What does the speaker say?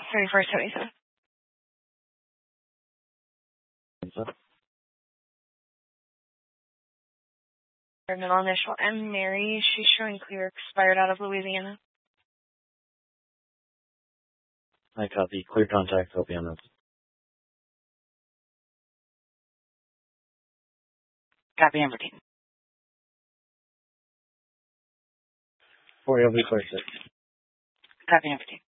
3477. Her middle initial M, Mary. She's showing clear, expired out of Louisiana. I copy. Clear contact. Hope you on that. Copy number 10. 4 LV clear 6. Copy number 2.